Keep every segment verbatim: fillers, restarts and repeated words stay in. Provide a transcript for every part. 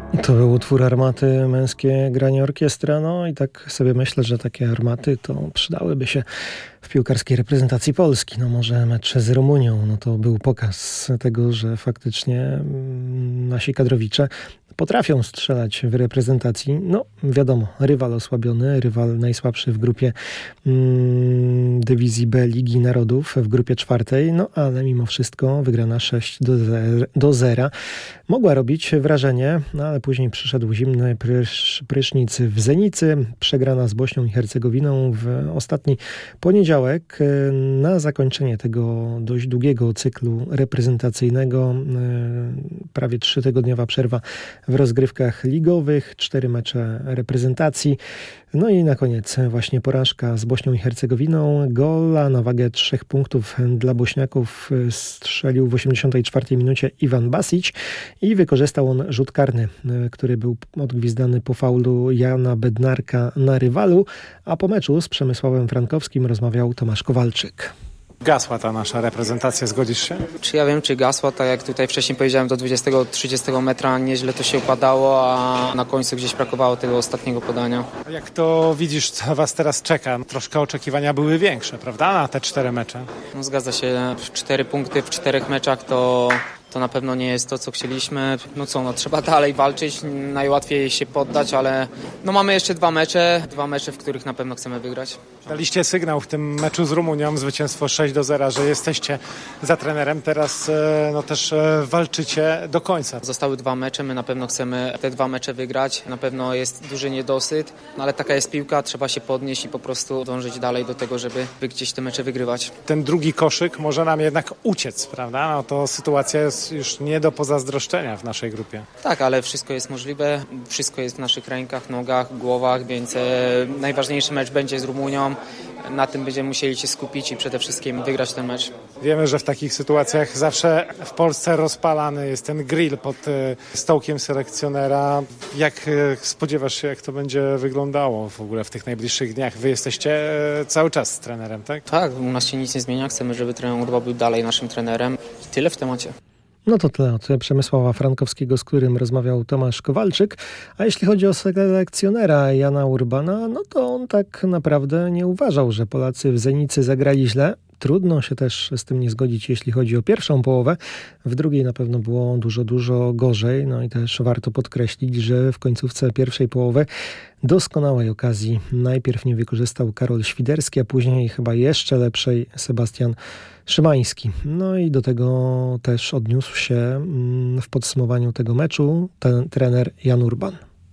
To był utwór Armaty, Męskie granie orkiestra. No i tak sobie myślę, że takie armaty to przydałyby się w piłkarskiej reprezentacji Polski. No może mecz z Rumunią, no to był pokaz tego, że faktycznie nasi kadrowicze potrafią strzelać w reprezentacji. No wiadomo, rywal osłabiony, rywal najsłabszy w grupie mm, dywizji B Ligi Narodów, w grupie czwartej, no ale mimo wszystko wygrana sześć do zera. Mogła robić wrażenie, no ale później przyszedł zimny prysz, prysznic w Zenicy, przegrana z Bośnią i Hercegowiną w ostatni poniedziałek. Na zakończenie tego dość długiego cyklu reprezentacyjnego prawie trzytygodniowa przerwa w rozgrywkach ligowych, cztery mecze reprezentacji. No i na koniec właśnie porażka z Bośnią i Hercegowiną. Gola na wagę trzech punktów dla Bośniaków strzelił w osiemdziesiątej czwartej minucie Ivan Basić i wykorzystał on rzut karny, który był odgwizdany po faulu Jana Bednarka na rywalu, a po meczu z Przemysławem Frankowskim rozmawiał Tomasz Kowalczyk. Gasła ta nasza reprezentacja, zgodzisz się? Czy ja wiem, czy gasła, tak jak tutaj wcześniej powiedziałem, do dwudziestego trzydziestego metra nieźle to się układało, a na końcu gdzieś brakowało tego ostatniego podania. Jak to widzisz, co was teraz czeka? Troszkę oczekiwania były większe, prawda, na te cztery mecze? No, zgadza się, cztery punkty w czterech meczach to... To na pewno nie jest to, co chcieliśmy. No co, no trzeba dalej walczyć, najłatwiej się poddać, ale no mamy jeszcze dwa mecze, dwa mecze, w których na pewno chcemy wygrać. Daliście sygnał w tym meczu z Rumunią, zwycięstwo sześć do zera, że jesteście za trenerem. Teraz no też walczycie do końca. Zostały dwa mecze, my na pewno chcemy te dwa mecze wygrać. Na pewno jest duży niedosyt, no ale taka jest piłka, trzeba się podnieść i po prostu dążyć dalej do tego, żeby gdzieś te mecze wygrywać. Ten drugi koszyk może nam jednak uciec, prawda? No to sytuacja jest już nie do pozazdroszczenia w naszej grupie. Tak, ale wszystko jest możliwe, wszystko jest w naszych rękach, nogach, głowach, więc e, najważniejszy mecz będzie z Rumunią. Na tym będziemy musieli się skupić i przede wszystkim wygrać ten mecz. Wiemy, że w takich sytuacjach zawsze w Polsce rozpalany jest ten grill pod stołkiem selekcjonera. Jak spodziewasz się, jak to będzie wyglądało w ogóle w tych najbliższych dniach? Wy jesteście cały czas z trenerem, tak? Tak, u nas się nic nie zmienia. Chcemy, żeby trener Urba był dalej naszym trenerem. I tyle w temacie. No to tyle od Przemysława Frankowskiego, z którym rozmawiał Tomasz Kowalczyk. A jeśli chodzi o selekcjonera Jana Urbana, no to on tak naprawdę nie uważał, że Polacy w Zenicy zagrali źle. Trudno się też z tym nie zgodzić, jeśli chodzi o pierwszą połowę. W drugiej na pewno było dużo, dużo gorzej. No i też warto podkreślić, że w końcówce pierwszej połowy doskonałej okazji najpierw nie wykorzystał Karol Świderski, a później chyba jeszcze lepszej Sebastian Szymański. No i do tego też odniósł się w podsumowaniu tego meczu ten trener Jan Urban.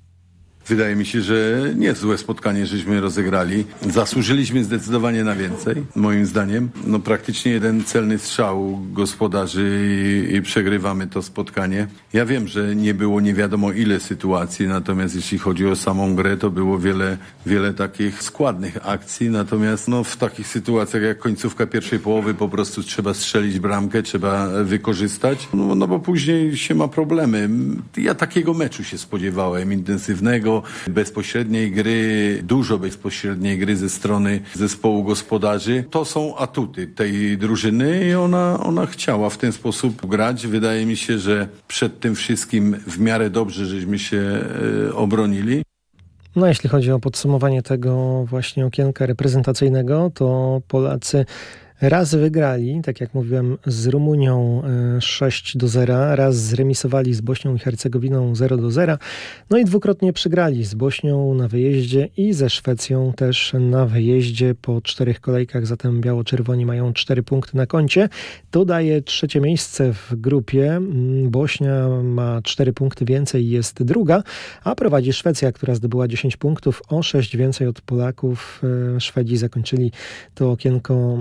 Wydaje mi się, że nie złe spotkanie żeśmy rozegrali. Zasłużyliśmy zdecydowanie na więcej, moim zdaniem. No praktycznie jeden celny strzał gospodarzy i, i przegrywamy to spotkanie. Ja wiem, że nie było nie wiadomo ile sytuacji, natomiast jeśli chodzi o samą grę, to było wiele, wiele takich składnych akcji. Natomiast no, w takich sytuacjach jak końcówka pierwszej połowy po prostu trzeba strzelić bramkę, trzeba wykorzystać, no, no bo później się ma problemy. Ja takiego meczu się spodziewałem, intensywnego, bezpośredniej gry, dużo bezpośredniej gry ze strony zespołu gospodarzy. To są atuty tej drużyny i ona, ona chciała w ten sposób grać. Wydaje mi się, że przed tym wszystkim w miarę dobrze żeśmy się e, obronili. No jeśli chodzi o podsumowanie tego właśnie okienka reprezentacyjnego, to Polacy raz wygrali, tak jak mówiłem, z Rumunią sześć do zera, raz zremisowali z Bośnią i Hercegowiną zero do zera, no i dwukrotnie przegrali z Bośnią na wyjeździe i ze Szwecją też na wyjeździe po czterech kolejkach, zatem biało-czerwoni mają cztery punkty na koncie. To daje trzecie miejsce w grupie. Bośnia ma cztery punkty więcej i jest druga, a prowadzi Szwecja, która zdobyła dziesięć punktów, o sześć więcej od Polaków. Szwedzi zakończyli to okienko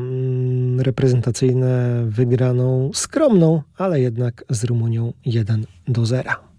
reprezentacyjne wygraną skromną, ale jednak z Rumunią jeden do zera.